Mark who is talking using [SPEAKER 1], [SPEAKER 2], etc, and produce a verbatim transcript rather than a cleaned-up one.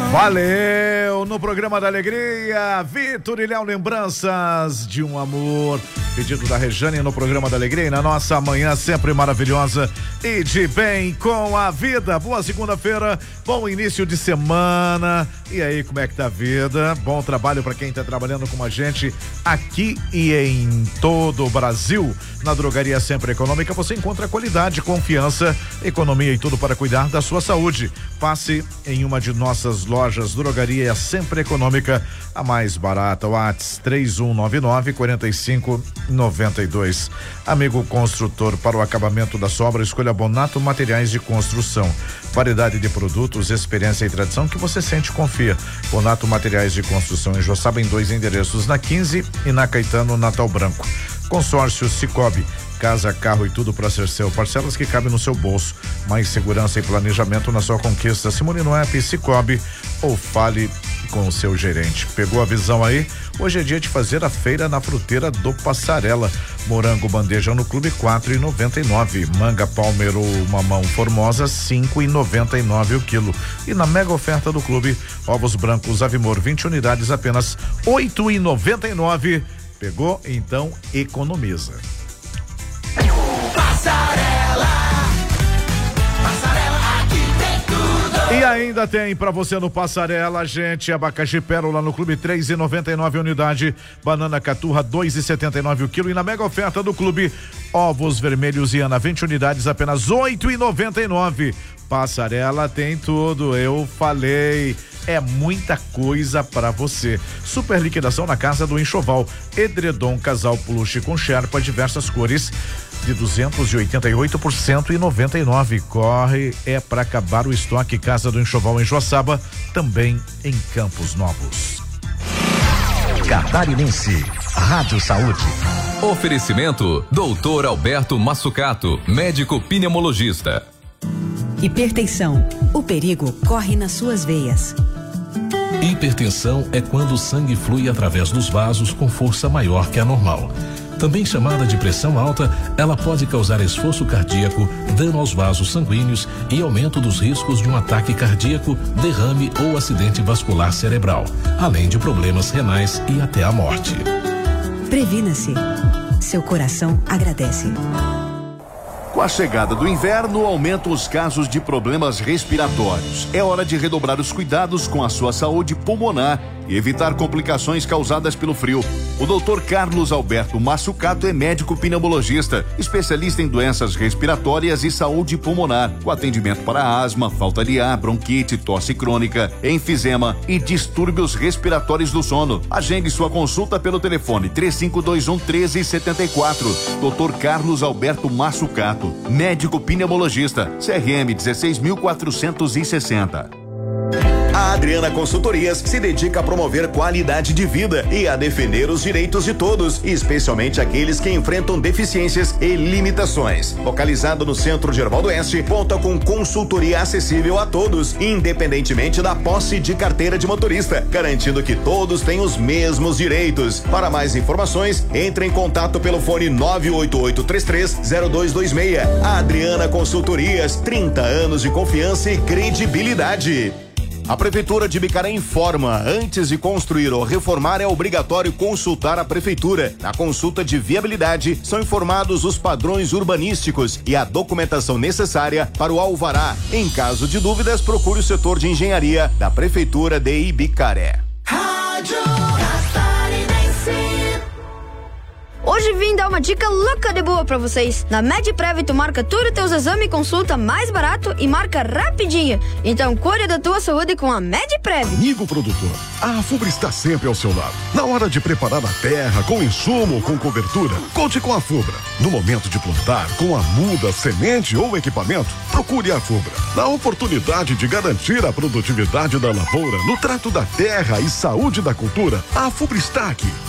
[SPEAKER 1] Valeu! No programa da Alegria, Vitor e Léo, lembranças de um amor. Pedido da Rejane no programa da Alegria e na nossa manhã sempre maravilhosa e de bem com a vida. Boa segunda-feira, bom início de semana. E aí, como é que tá a vida? Bom trabalho para quem tá trabalhando com a gente aqui e em todo o Brasil. Na Drogaria Sempre Econômica você encontra qualidade, confiança, economia e tudo para cuidar da sua saúde. Passe em uma de nossas lojas Drogaria Sempre Econômica, a mais barata. WhatsApp três um nove nove, quatro cinco nove dois. Amigo construtor, para o acabamento da sua obra, escolha Bonato Materiais de Construção. Variedade de produtos, experiência e tradição que você sente e confia. Bonato Materiais de Construção em Joçaba, em dois endereços, na quinze e na Caetano Natal Branco. Consórcio Cicobi, casa, carro e tudo para ser seu. Parcelas que cabem no seu bolso. Mais segurança e planejamento na sua conquista. Simone no app Cicobi ou fale com o seu gerente. Pegou a visão aí? Hoje é dia de fazer a feira na fruteira do Passarela. Morango bandeja no Clube quatro e noventa e nove. Manga Palmeiro mamão Formosa cinco e noventa e nove o quilo. E na mega oferta do clube, ovos brancos Avimor vinte unidades apenas oito e noventa e nove. Pegou? Então economiza.
[SPEAKER 2] Passarela, Passarela, aqui tem tudo.
[SPEAKER 1] E ainda tem pra você no Passarela, gente, abacaxi pérola no Clube três e noventa e nove unidade, banana caturra dois e setenta e nove o quilo e na mega oferta do clube, ovos vermelhos e Ana vinte unidades apenas oito e noventa e nove. Passarela tem tudo, eu falei. É muita coisa pra você. Super liquidação na Casa do Enxoval. Edredom casal plush com Sherpa, diversas cores, de duzentos e oitenta e oito por cento e noventa e nove. Corre, é pra acabar o estoque. Casa do Enxoval em Joaçaba, também em Campos Novos.
[SPEAKER 3] Catarinense, Rádio Saúde.
[SPEAKER 4] Oferecimento, doutor Alberto Massucato, médico pneumologista.
[SPEAKER 5] Hipertensão, o perigo corre nas suas veias.
[SPEAKER 6] Hipertensão é quando o sangue flui através dos vasos com força maior que a normal. Também chamada de pressão alta, ela pode causar esforço cardíaco, dano aos vasos sanguíneos e aumento dos riscos de um ataque cardíaco, derrame ou acidente vascular cerebral, além de problemas renais e até a morte.
[SPEAKER 5] Previna-se. Seu coração agradece.
[SPEAKER 7] Com a chegada do inverno, aumentam os casos de problemas respiratórios. É hora de redobrar os cuidados com a sua saúde pulmonar e evitar complicações causadas pelo frio. O doutor Carlos Alberto Massucato é médico pneumologista, especialista em doenças respiratórias e saúde pulmonar, com atendimento para asma, falta de ar, bronquite, tosse crônica, enfisema e distúrbios respiratórios do sono. Agende sua consulta pelo telefone três cinco dois um, um três sete quatro. doutor Carlos Alberto Massucato, médico pneumologista, C R M dezesseis mil quatrocentos e sessenta.
[SPEAKER 8] A Adriana Consultorias se dedica a promover qualidade de vida e a defender os direitos de todos, especialmente aqueles que enfrentam deficiências e limitações. Localizado no centro de Erval do Oeste, conta com consultoria acessível a todos, independentemente da posse de carteira de motorista, garantindo que todos têm os mesmos direitos. Para mais informações, entre em contato pelo fone nove oito oito três três zero dois dois seis. A Adriana Consultorias, trinta anos de confiança e credibilidade. A Prefeitura de Bicaré informa: antes de construir ou reformar é obrigatório consultar a Prefeitura. Na consulta de viabilidade são informados os padrões urbanísticos e a documentação necessária para o alvará. Em caso de dúvidas, procure o setor de engenharia da Prefeitura de Ibicaré.
[SPEAKER 2] Rádio Catarinense.
[SPEAKER 9] Hoje vim dar uma dica louca de boa pra vocês. Na MedPrev tu marca tudo teus exames e consulta mais barato e marca rapidinho. Então cuide da tua saúde com a MedPrev.
[SPEAKER 10] Amigo produtor, a Fubra está sempre ao seu lado. Na hora de preparar a terra, com insumo ou com cobertura, conte com a Fubra. No momento de plantar, com a muda, semente ou equipamento, procure a Fubra. Na oportunidade de garantir a produtividade da lavoura, no trato da terra e saúde da cultura, a Fubra está aqui.